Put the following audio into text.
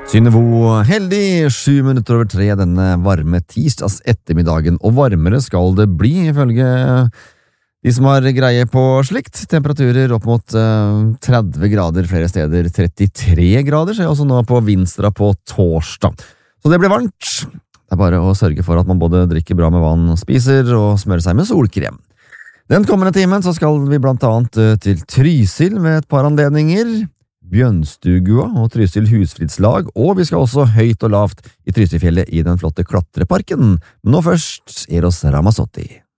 Synnøvo, heldig 7 minutter over 3 denne varme tirsdags ettermiddagen, og varmere skal det bli ifølge de som har greie på slikt. Temperaturer opp mot 30 grader flere steder, 33 grader, ser jeg også nå på Vinstra på torsdag. Så det blir varmt. Det er bare å sørge for at man både drikker bra med vann, spiser og smører seg med solkrem. Den kommende timen så skal vi blant annet til Trysil med et par anledninger, Bjønstugua og Trysil husfridslag, og vi skal også høyt og lavt i Trysilfjellet i den flotte klatreparken. Men nå først Eros Ramazzotti.